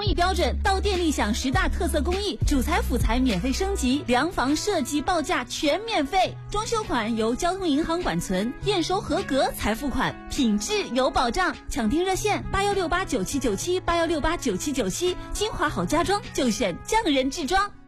工艺标准，到店立享10大特色工艺，主材辅材免费升级，量房设计报价全免费，装修款由交通银行管存，验收合格才付款，品质有保障。抢订热线8168979781689797，金华好家装就选匠人制装。